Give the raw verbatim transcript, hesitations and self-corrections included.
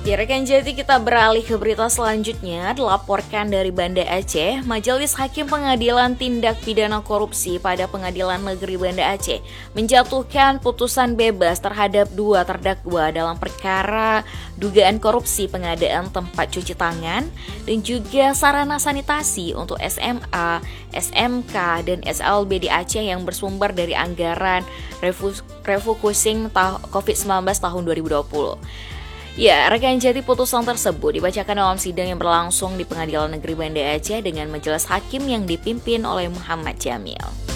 Ya, rekan Jati, kita beralih ke berita selanjutnya. Dilaporkan dari Banda Aceh, Majelis Hakim Pengadilan Tindak Pidana Korupsi pada Pengadilan Negeri Banda Aceh menjatuhkan putusan bebas terhadap dua terdakwa dalam perkara dugaan korupsi pengadaan tempat cuci tangan dan juga sarana sanitasi untuk S M A, S M K, dan S L B di Aceh yang bersumber dari anggaran refocusing covid sembilan belas tahun dua ribu dua puluh. Ya, rekan Jati, putusan tersebut dibacakan dalam sidang yang berlangsung di Pengadilan Negeri Banda Aceh dengan majelis hakim yang dipimpin oleh Muhammad Jamil.